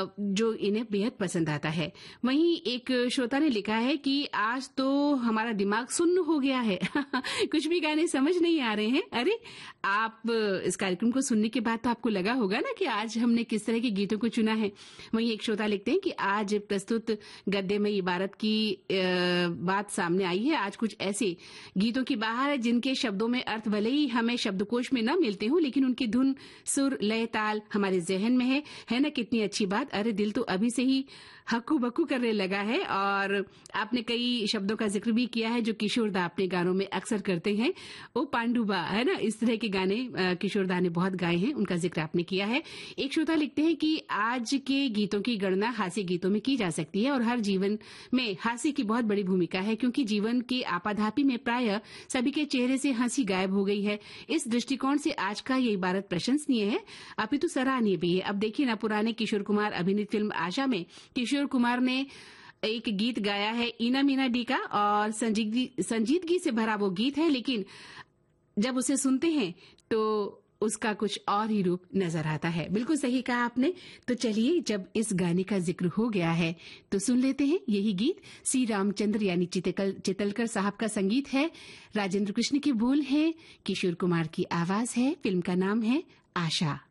जो इन्हें बेहद पसंद आता है। वहीं एक श्रोता ने लिखा है कि आज तो हमारा दिमाग सुन्न हो गया है कुछ भी गाने समझ नहीं आ रहे हैं। अरे, आप इस कार्यक्रम को सुनने के बाद तो आपको लगा होगा ना कि आज हमने किस तरह के गीतों को चुना है। वहीं एक श्रोता लिखते हैं कि आज प्रस्तुत गद्य में इबारत की बात सामने आई है। आज कुछ ऐसे गीतों की बहार है जिनके शब्दों में अर्थ भले ही हमें शब्दकोश में न मिलते हो, लेकिन उनकी धुन, सुर, लय, ताल हमारे जहन में है ना। कितनी अच्छी बात। अरे, दिल तो अभी से ही हक्कू बक्कू करने लगा है। और आपने कई शब्दों का जिक्र भी किया है जो किशोरदा अपने गानों में अक्सर करते हैं। ओ पांडुबा, है ना, इस तरह के गाने किशोरदा ने बहुत गाए हैं, उनका जिक्र आपने किया है। एक श्रोता लिखते हैं कि आज के गीतों की गणना हास्य गीतों में की जा सकती है और हर जीवन में हास्य की बहुत बड़ी भूमिका है, क्योंकि जीवन के आपाधापी में प्रायः सभी के चेहरे से हंसी गायब हो गई है। इस दृष्टिकोण से आज का ये इबारत प्रशंसनीय है, अपितु सराहनीय भी है। अब देखिए ना, पुराने किशोर कुमार अभिनीत फिल्म आशा में किशोर कुमार ने एक गीत गाया है इना मीना डी का, और संजीदगी से भरा वो गीत है, लेकिन जब उसे सुनते हैं तो उसका कुछ और ही रूप नजर आता है। बिल्कुल सही कहा आपने। तो चलिए, जब इस गाने का जिक्र हो गया है तो सुन लेते हैं यही गीत। सी रामचंद्र यानी चितलकर साहब का संगीत है, राजेंद्र कृष्ण की बोल है, किशोर कुमार की आवाज है, फिल्म का नाम है आशा।